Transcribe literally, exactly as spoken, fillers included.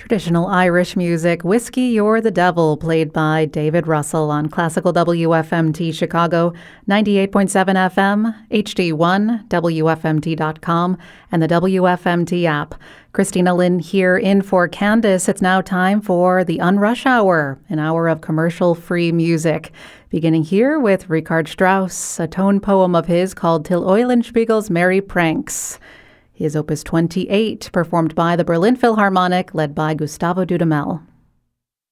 Traditional Irish music, Whiskey, You're the Devil, played by David Russell on Classical W F M T Chicago, ninety-eight point seven F M, H D one, W F M T dot com, and the W F M T app. Christina Lynn here in for Candace. It's now time for the Unrush Hour, an hour of commercial-free music. Beginning here with Richard Strauss, a tone poem of his called Till Eulenspiegel's Merry Pranks. His Opus twenty-eight, performed by the Berlin Philharmonic, led by Gustavo Dudamel.